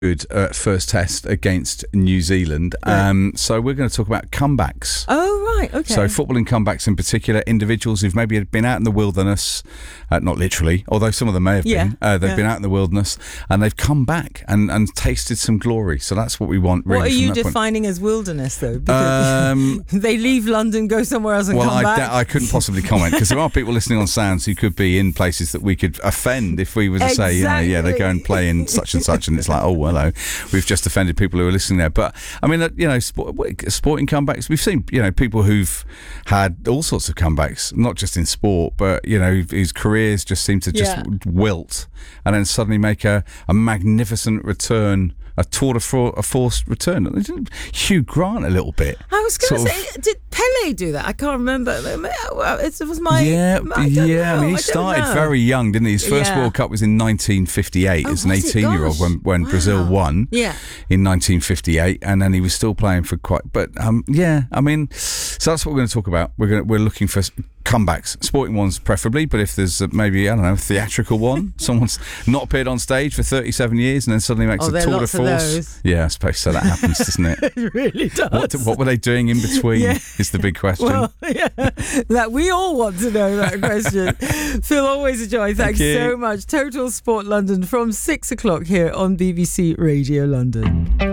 good first test against New Zealand. So we're going to talk about comebacks. Oh, right, okay. So footballing comebacks in particular, individuals who've maybe been out in the wilderness, not literally, although some of them may have been. They've been out in the wilderness and they've come back and tasted some glory. So that's what we want, really. What are you defining as wilderness, though? Because they leave London, go somewhere else and come back? I couldn't possibly comment because there are people listening on Sounds who could be in places that we could offend if we were to say, they go and play in such and such, and it's like, oh, hello, we've just offended people who are listening there. But I mean, sporting comebacks, we've seen, people who've had all sorts of comebacks, not just in sport, but whose careers just seem to just wilt and then suddenly make a magnificent return, a tour de force return. Hugh Grant a little bit. I was going to say, did Pele do that? I can't remember. It was my... I mean, he started very young, didn't he? His first World Cup was in 1958 as an 18-year-old when Brazil won in 1958, and then he was still playing for quite... But, I mean, so that's what we're going to talk about. We're looking for comebacks, sporting ones preferably, but if there's maybe, I don't know, a theatrical one, someone's not appeared on stage for 37 years and then suddenly makes a tour de force. Yeah, I suppose so. That happens, doesn't it? It really does. What were they doing in between is the big question. Well, that we all want to know that question. Phil, always a joy. Thanks so much. Total Sport London from 6 o'clock here on BBC Radio London.